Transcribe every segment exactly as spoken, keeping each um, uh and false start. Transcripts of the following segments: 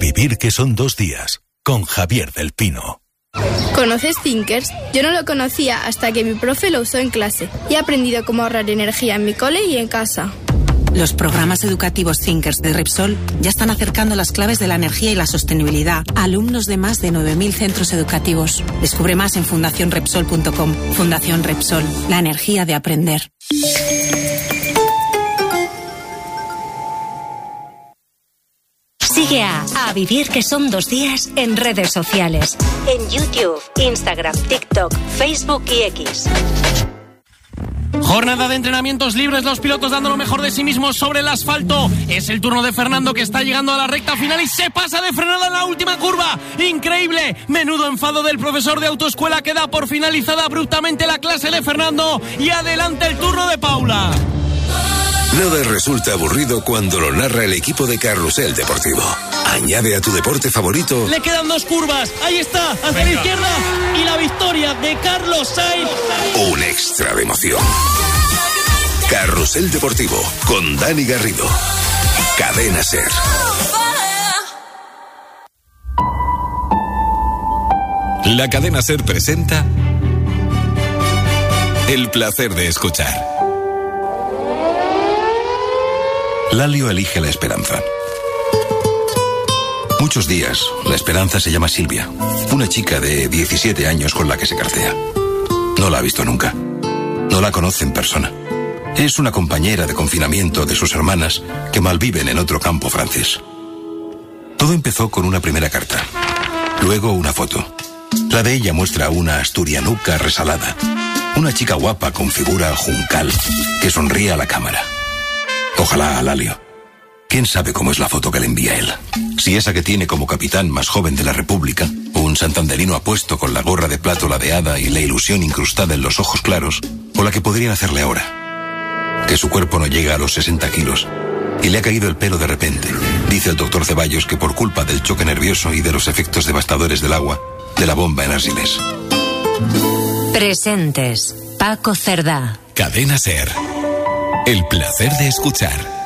Vivir que son dos días, con Javier del Pino. ¿Conoces Thinkers? Yo no lo conocía hasta que mi profe lo usó en clase y he aprendido cómo ahorrar energía en mi cole y en casa. Los programas educativos Thinkers de Repsol ya están acercando las claves de la energía y la sostenibilidad a alumnos de más de nueve mil centros educativos. Descubre más en fundación repsol punto com. Fundación Repsol, la energía de aprender. Sigue a A Vivir que son dos días en redes sociales. En YouTube, Instagram, TikTok, Facebook y X. Jornada de entrenamientos libres, los pilotos dando lo mejor de sí mismos sobre el asfalto. Es el turno de Fernando, que está llegando a la recta final y se pasa de frenada en la última curva. ¡Increíble! Menudo enfado del profesor de autoescuela, que da por finalizada abruptamente la clase de Fernando. Y adelante el turno de Paula. Nada resulta aburrido cuando lo narra el equipo de Carrusel Deportivo. Añade a tu deporte favorito. Le quedan dos curvas. Ahí está, hacia Venga. la izquierda. Y la victoria de Carlos Sainz. Un extra de emoción. Carrusel Deportivo con Dani Garrido. Cadena SER. La Cadena SER presenta El placer de escuchar. Lalio elige la esperanza. Muchos días, la esperanza se llama Silvia, una chica de diecisiete años con la que se cartea. No la ha visto nunca. No la conoce en persona. Es una compañera de confinamiento de sus hermanas que malviven en otro campo francés. Todo empezó con una primera carta. Luego una foto. La de ella muestra una asturianuca resalada. Una chica guapa con figura juncal que sonríe a la cámara. Ojalá a Lalio. ¿Quién sabe cómo es la foto que le envía él? Si esa que tiene como capitán más joven de la República, un santanderino apuesto con la gorra de plato ladeada y la ilusión incrustada en los ojos claros, o la que podrían hacerle ahora. Que su cuerpo no llega a los sesenta kilos y le ha caído el pelo de repente. Dice el doctor Ceballos que por culpa del choque nervioso y de los efectos devastadores del agua, de la bomba en Argelès. Presentes. Paco Cerdá. Cadena SER. El placer de escuchar.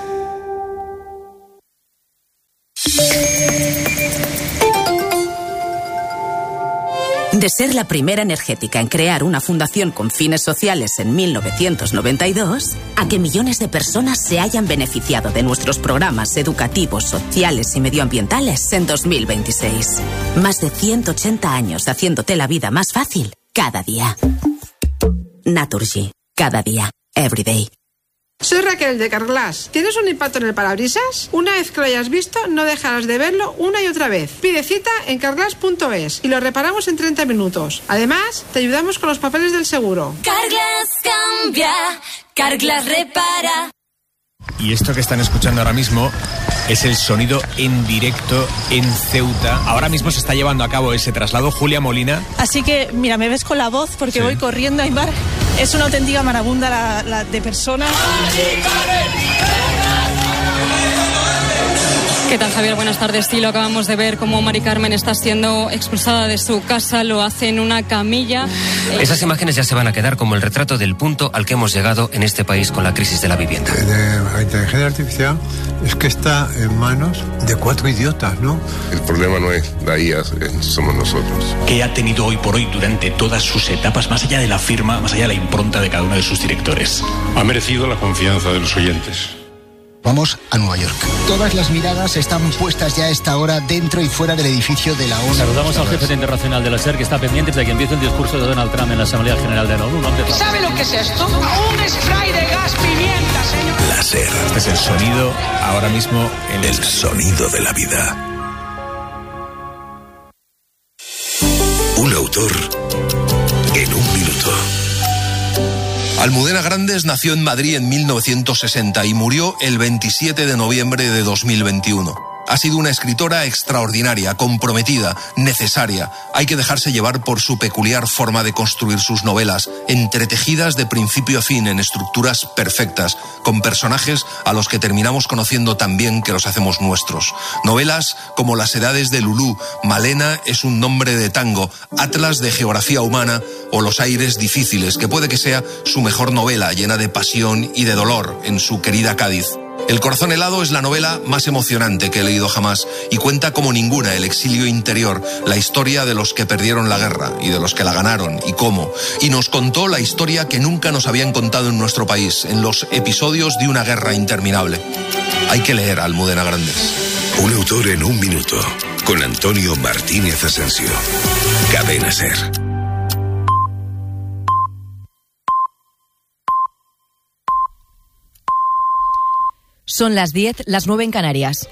De ser la primera energética en crear una fundación con fines sociales en mil novecientos noventa y dos, a que millones de personas se hayan beneficiado de nuestros programas educativos, sociales y medioambientales en dos mil veintiséis. Más de ciento ochenta años haciéndote la vida más fácil cada día. Naturgy. Cada día. Every day. Soy Raquel de Carglass. ¿Tienes un impacto en el parabrisas? Una vez que lo hayas visto, no dejarás de verlo una y otra vez. Pide cita en carglass punto es y lo reparamos en treinta minutos. Además, te ayudamos con los papeles del seguro. Carglass cambia, Carglass repara. Y esto que están escuchando ahora mismo es el sonido en directo en Ceuta. Ahora mismo se está llevando a cabo ese traslado. Julia Molina. Así que, mira, me ves con la voz porque sí. Voy corriendo a Aymar. Es una auténtica marabunda la, la de personas. ¿Qué tal, Javier? Buenas tardes. Sí, lo acabamos de ver cómo Mari Carmen está siendo expulsada de su casa, lo hace en una camilla. Esas imágenes ya se van a quedar como el retrato del punto al que hemos llegado en este país con la crisis de la vivienda. La inteligencia artificial es que está en manos de cuatro idiotas, ¿no? El problema no es la I A, somos nosotros. ¿Qué ha tenido hoy por hoy durante todas sus etapas, más allá de la firma, más allá de la impronta de cada uno de sus directores? Ha merecido la confianza de los oyentes. Vamos a Nueva York. Todas las miradas están puestas ya a esta hora dentro y fuera del edificio de la ONU. Saludamos al jefe internacional de la SER, que está pendiente de que empiece el discurso de Donald Trump en la Asamblea General de la ONU. ¿Sabe lo que es esto? Un spray de gas pimienta, señor. La SER. Este es el sonido ahora mismo. En el sonido de la vida. Un autor en un minuto. Almudena Grandes nació en Madrid en mil novecientos sesenta y murió el veintisiete de noviembre de dos mil veintiuno. Ha sido una escritora extraordinaria, comprometida, necesaria. Hay que dejarse llevar por su peculiar forma de construir sus novelas, entretejidas de principio a fin en estructuras perfectas, con personajes a los que terminamos conociendo tan bien que los hacemos nuestros. Novelas como Las edades de Lulú, Malena es un nombre de tango, Atlas de geografía humana o Los aires difíciles, que puede que sea su mejor novela, llena de pasión y de dolor en su querida Cádiz. El corazón helado es la novela más emocionante que he leído jamás y cuenta como ninguna el exilio interior, la historia de los que perdieron la guerra y de los que la ganaron y cómo. Y nos contó la historia que nunca nos habían contado en nuestro país, en los episodios de una guerra interminable. Hay que leer a Almudena Grandes. Un autor en un minuto, con Antonio Martínez Asensio. Cadena SER. Son las diez, las nueve en Canarias.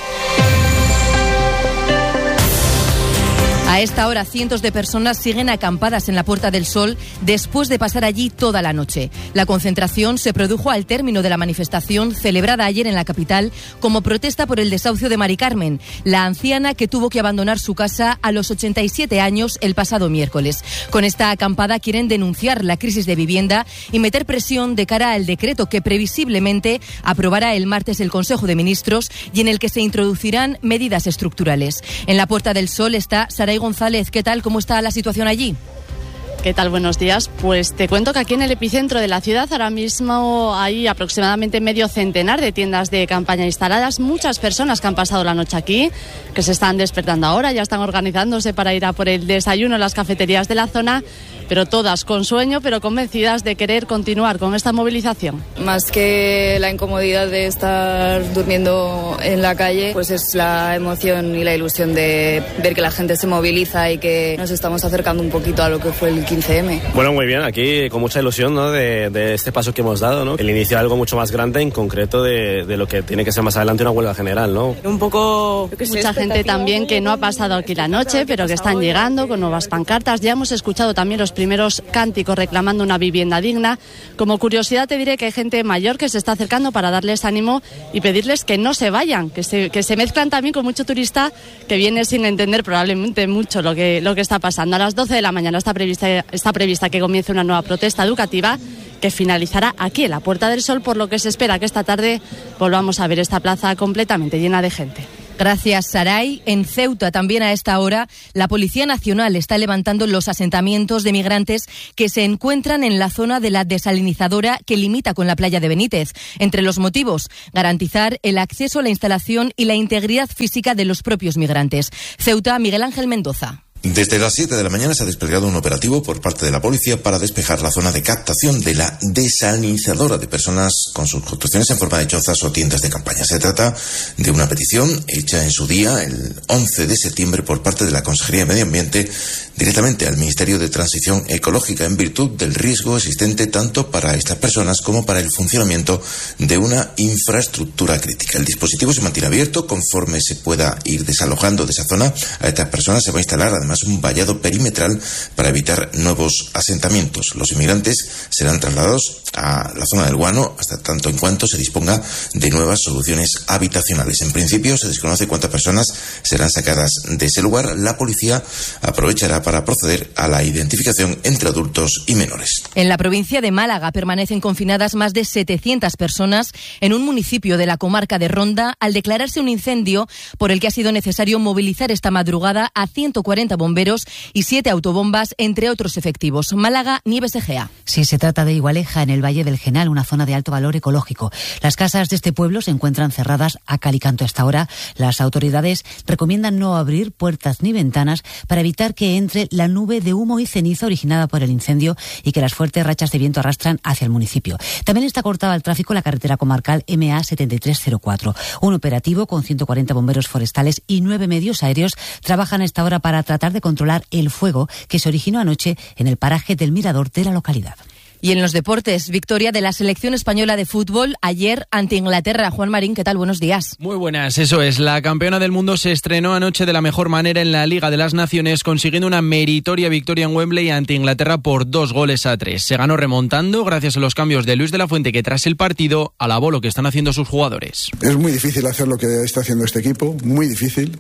A esta hora, cientos de personas siguen acampadas en la Puerta del Sol después de pasar allí toda la noche. La concentración se produjo al término de la manifestación celebrada ayer en la capital como protesta por el desahucio de Mari Carmen, la anciana que tuvo que abandonar su casa a los ochenta y siete años el pasado miércoles. Con esta acampada quieren denunciar la crisis de vivienda y meter presión de cara al decreto que previsiblemente aprobará el martes el Consejo de Ministros y en el que se introducirán medidas estructurales. En la Puerta del Sol está Saray González. ¿Qué tal? ¿Cómo está la situación allí? ¿Qué tal? Buenos días. Pues te cuento que aquí en el epicentro de la ciudad ahora mismo hay aproximadamente medio centenar de tiendas de campaña instaladas. Muchas personas que han pasado la noche aquí, que se están despertando ahora, ya están organizándose para ir a por el desayuno en las cafeterías de la zona, pero todas con sueño, pero convencidas de querer continuar con esta movilización. Más que la incomodidad de estar durmiendo en la calle, pues es la emoción y la ilusión de ver que la gente se moviliza y que nos estamos acercando un poquito a lo que fue el quince eme. Bueno, muy bien, aquí con mucha ilusión, ¿no?, de, de este paso que hemos dado, ¿no? El inicio de algo mucho más grande, en concreto de, de lo que tiene que ser más adelante una huelga general, ¿no? Un poco mucha gente también que no ha pasado aquí la noche, pero que están llegando con nuevas pancartas. Ya hemos escuchado también los primeros cánticos reclamando una vivienda digna. Como curiosidad te diré que hay gente mayor que se está acercando para darles ánimo y pedirles que no se vayan, que se, que se mezclan también con mucho turista que viene sin entender probablemente mucho lo que, lo que está pasando. A las doce de la mañana está prevista, está prevista que comience una nueva protesta educativa que finalizará aquí en la Puerta del Sol, por lo que se espera que esta tarde volvamos a ver esta plaza completamente llena de gente. Gracias, Saray. En Ceuta, también a esta hora, la Policía Nacional está levantando los asentamientos de migrantes que se encuentran en la zona de la desalinizadora que limita con la playa de Benítez. Entre los motivos, garantizar el acceso a la instalación y la integridad física de los propios migrantes. Ceuta, Miguel Ángel Mendoza. Desde las siete de la mañana se ha desplegado un operativo por parte de la policía para despejar la zona de captación de la desalinizadora de personas con sus construcciones en forma de chozas o tiendas de campaña. Se trata de una petición hecha en su día, el once de septiembre, por parte de la Consejería de Medio Ambiente directamente al Ministerio de Transición Ecológica, en virtud del riesgo existente tanto para estas personas como para el funcionamiento de una infraestructura crítica. El dispositivo se mantiene abierto. Conforme se pueda ir desalojando de esa zona a estas personas, se va a instalar además un vallado perimetral para evitar nuevos asentamientos. Los inmigrantes serán trasladados a la zona del Guano hasta tanto en cuanto se disponga de nuevas soluciones habitacionales. En principio se desconoce cuántas personas serán sacadas de ese lugar. La policía aprovechará para proceder a la identificación entre adultos y menores. En la provincia de Málaga permanecen confinadas más de setecientas personas en un municipio de la comarca de Ronda al declararse un incendio por el que ha sido necesario movilizar esta madrugada a ciento cuarenta bomberos y siete autobombas, entre otros efectivos. Málaga, Nieves Egea. Sí, se trata de Igualeja, en el Valle del Genal, una zona de alto valor ecológico. Las casas de este pueblo se encuentran cerradas a cal y canto. Hasta ahora, las autoridades recomiendan no abrir puertas ni ventanas para evitar que entre la nube de humo y ceniza originada por el incendio y que las fuertes rachas de viento arrastran hacia el municipio. También está cortada al tráfico la carretera comarcal eme a setenta y tres cero cuatro. Un operativo con ciento cuarenta bomberos forestales y nueve medios aéreos trabajan a esta hora para tratar de controlar el fuego que se originó anoche en el paraje del Mirador de la localidad. Y en los deportes, victoria de la selección española de fútbol ayer ante Inglaterra. Juan Marín, ¿qué tal? Buenos días. Muy buenas, eso es. La campeona del mundo se estrenó anoche de la mejor manera en la Liga de las Naciones, consiguiendo una meritoria victoria en Wembley ante Inglaterra por dos goles a tres. Se ganó remontando gracias a los cambios de Luis de la Fuente, que tras el partido alabó lo que están haciendo sus jugadores. Es muy difícil hacer lo que está haciendo este equipo, muy difícil.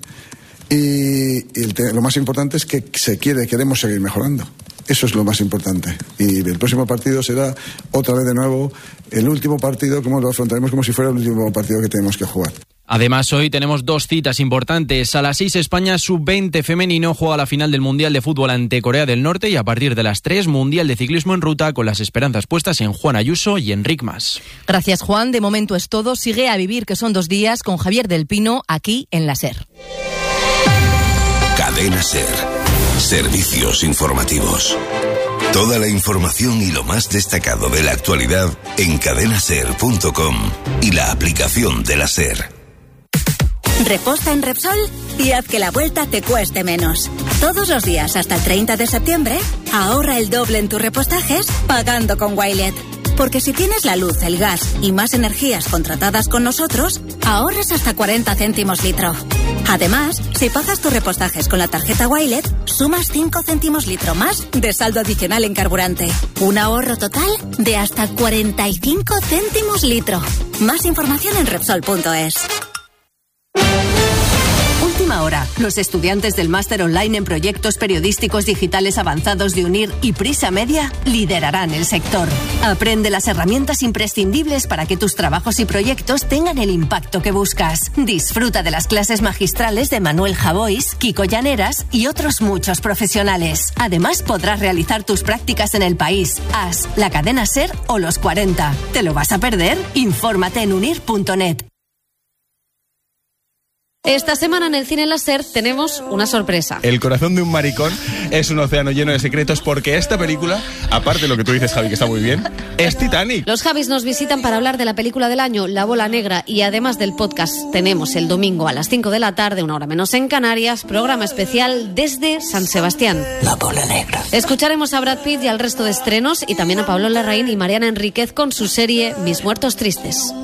Y, y el te- lo más importante es que se quiere, queremos seguir mejorando. Eso es lo más importante. Y el próximo partido será otra vez de nuevo el último partido, como lo afrontaremos como si fuera el último partido que tenemos que jugar. Además, hoy tenemos dos citas importantes. A las seis, España sub veinte femenino juega la final del Mundial de Fútbol ante Corea del Norte y a partir de las tres, Mundial de Ciclismo en ruta con las esperanzas puestas en Juan Ayuso y Enric Mas. Gracias, Juan. De momento es todo. Sigue A Vivir, que son dos días, con Javier del Pino, aquí en la SER. Cadena SER. Servicios informativos. Toda la información y lo más destacado de la actualidad en cadena ser punto com y la aplicación de la SER. Reposta en Repsol y haz que la vuelta te cueste menos. Todos los días hasta el treinta de septiembre, ahorra el doble en tus repostajes pagando con Wilet. Porque si tienes la luz, el gas y más energías contratadas con nosotros, ahorres hasta cuarenta céntimos litro. Además, si pagas tus repostajes con la tarjeta Wilet, sumas cinco céntimos litro más de saldo adicional en carburante. Un ahorro total de hasta cuarenta y cinco céntimos litro. Más información en Repsol punto es. Última hora. Los estudiantes del máster online en proyectos periodísticos digitales avanzados de UNIR y Prisa Media liderarán el sector. Aprende las herramientas imprescindibles para que tus trabajos y proyectos tengan el impacto que buscas. Disfruta de las clases magistrales de Manuel Javois, Kiko Llaneras y otros muchos profesionales. Además, podrás realizar tus prácticas en el país, A S, la cadena SER o los cuarenta. ¿Te lo vas a perder? Infórmate en unir punto net. Esta semana en el Cine La SER tenemos una sorpresa. El corazón de un maricón es un océano lleno de secretos porque esta película, aparte de lo que tú dices, Javi, que está muy bien, es Titanic. Los Javis nos visitan para hablar de la película del año, La Bola Negra, y además del podcast tenemos el domingo a las cinco de la tarde, una hora menos en Canarias, programa especial desde San Sebastián. La Bola Negra. Escucharemos a Brad Pitt y al resto de estrenos y también a Pablo Larraín y Mariana Enríquez con su serie Mis Muertos Tristes.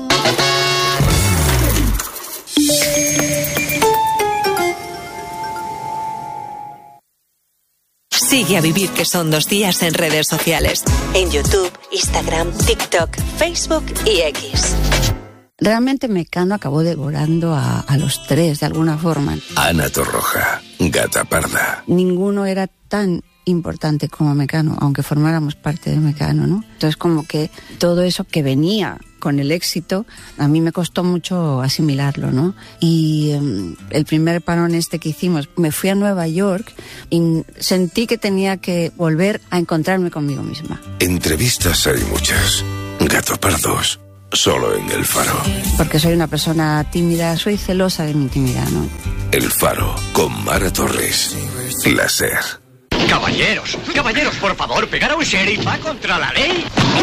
Sigue A Vivir, que son dos días en redes sociales. En YouTube, Instagram, TikTok, Facebook y X. Realmente Mecano acabó devorando a, a los tres de alguna forma. Ana Torroja, Gata Parda. Ninguno era tan importante como Mecano, aunque formáramos parte de Mecano, ¿no? Entonces como que todo eso que venía con el éxito, a mí me costó mucho asimilarlo, ¿no? Y um, el primer parón este que hicimos, me fui a Nueva York y sentí que tenía que volver a encontrarme conmigo misma. Entrevistas hay muchas. Gato Pardos, solo en El Faro. Porque soy una persona tímida, soy celosa de mi intimidad, ¿no? El Faro, con Mara Torres. La SER. Caballeros, caballeros, por favor, pegar a un sheriff va contra la ley.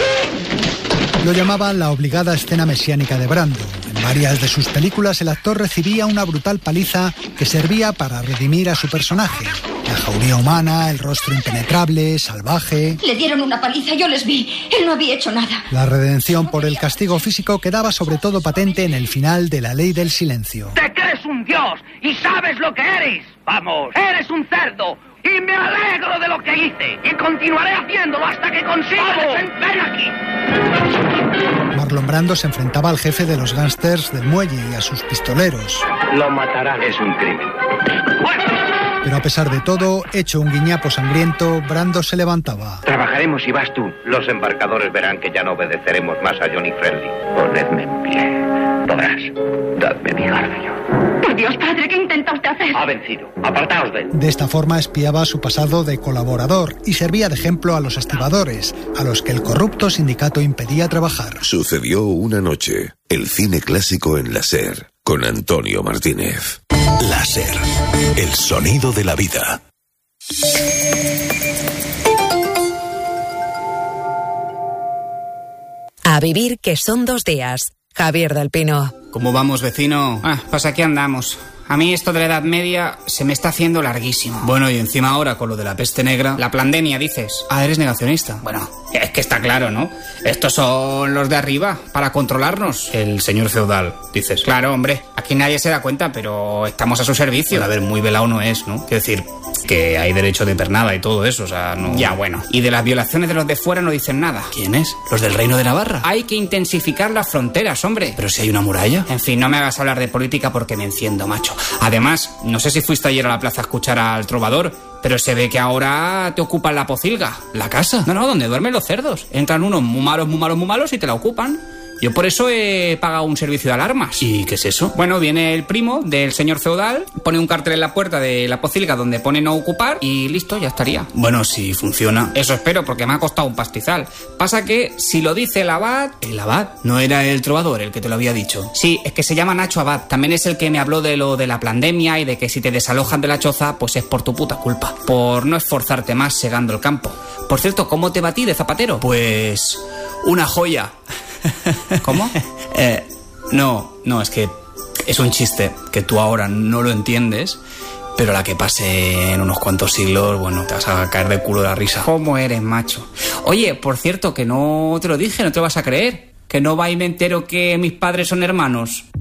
Lo llamaban la obligada escena mesiánica de Brando. En varias de sus películas el actor recibía una brutal paliza que servía para redimir a su personaje. La jauría humana, el rostro impenetrable, salvaje. Le dieron una paliza, yo les vi. Él no había hecho nada. La redención por el castigo físico quedaba sobre todo patente en el final de La Ley del Silencio. Te crees un dios y sabes lo que eres. Vamos, eres un cerdo. Y me alegro de lo que hice. Y continuaré haciéndolo hasta que consiga defender. ¡Ven aquí! Marlon Brando se enfrentaba al jefe de los gángsters del muelle y a sus pistoleros. Lo matarán. Es un crimen. Pero a pesar de todo, hecho un guiñapo sangriento, Brando se levantaba. Trabajaremos y vas tú. Los embarcadores verán que ya no obedeceremos más a Johnny Friendly. Ponedme en pie. Podrás. Dadme mi garfio. Por Dios, padre, ¿qué intenta usted hacer? Ha vencido. Apartaos de él. De esta forma espiaba su pasado de colaborador y servía de ejemplo a los estibadores, a los que el corrupto sindicato impedía trabajar. Sucedió una noche. El cine clásico en la SER, con Antonio Martínez. La SER, el sonido de la vida. A Vivir, que son dos días. Javier del Pino. ¿Cómo vamos, vecino? Ah, pues aquí andamos. A mí esto de la Edad Media se me está haciendo larguísimo. Bueno, y encima ahora con lo de la peste negra... La pandemia, dices. Ah, eres negacionista. Bueno, es que está claro, ¿no? Estos son los de arriba, para controlarnos. El señor feudal, dices. Claro, hombre, aquí nadie se da cuenta, pero estamos a su servicio. Bueno, a ver, muy velado no es, ¿no? Quiero decir, que hay derecho de pernada y todo eso, o sea, no... Ya, bueno. Y de las violaciones de los de fuera no dicen nada. ¿Quiénes? ¿Los del Reino de Navarra? Hay que intensificar las fronteras, hombre. ¿Pero si hay una muralla? En fin, no me hagas hablar de política porque me enciendo, macho. Además, no sé si fuiste ayer a la plaza a escuchar al trovador, pero se ve que ahora te ocupan la pocilga. ¿La casa? No, no, donde duermen los cerdos. Entran unos muy malos, muy malos, muy malos y te la ocupan. Yo por eso he pagado un servicio de alarmas. ¿Y qué es eso? Bueno, viene el primo del señor feudal, pone un cartel en la puerta de la pocilga donde pone no ocupar y listo, ya estaría. Bueno, si funciona. Eso espero, porque me ha costado un pastizal. Pasa que si lo dice el abad... ¿El abad? ¿No era el trovador el que te lo había dicho? Sí, es que se llama Nacho Abad. También es el que me habló de lo de la pandemia y de que si te desalojan de la choza, pues es por tu puta culpa. Por no esforzarte más segando el campo. Por cierto, ¿cómo te batí de zapatero? Pues... una joya. ¿Cómo? eh, no, no, es que es un chiste que tú ahora no lo entiendes, pero la que pase en unos cuantos siglos, bueno, te vas a caer de culo de la risa. ¿Cómo eres, macho? Oye, por cierto, que no te lo dije, no te lo vas a creer. Que no va y me entero que mis padres son hermanos.